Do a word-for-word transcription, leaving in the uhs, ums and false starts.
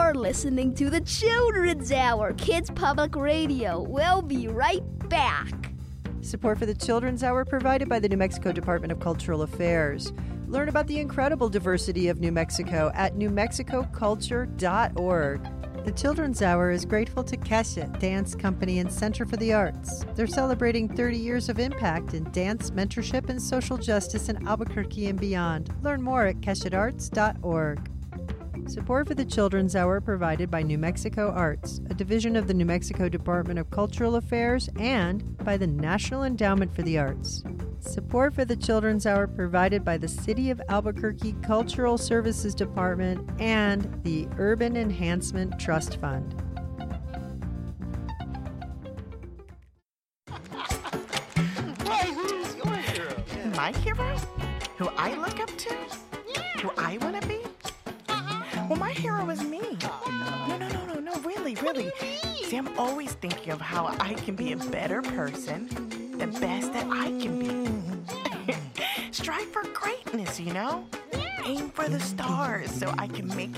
You're listening to the Children's Hour, Kids Public Radio. We'll be right back. Support for the Children's Hour provided by the New Mexico Department of Cultural Affairs. Learn about the incredible diversity of New Mexico at new mexico culture dot org. The Children's Hour is grateful to Keshet Dance Company and Center for the Arts. They're celebrating thirty years of impact in dance, mentorship, and social justice in Albuquerque and beyond. Learn more at keshet arts dot org. Support for the Children's Hour provided by New Mexico Arts, a division of the New Mexico Department of Cultural Affairs, and by the National Endowment for the Arts. Support for the Children's Hour provided by the City of Albuquerque Cultural Services Department and the Urban Enhancement Trust Fund. Who's your hero? My hero? Who I look up to? Who I want to be? Well, my hero is me. No, no, no, no, no, really, really. See, I'm always thinking of how I can be a better person, the best that I can be. Strive for greatness, you know? Aim for the stars so I can make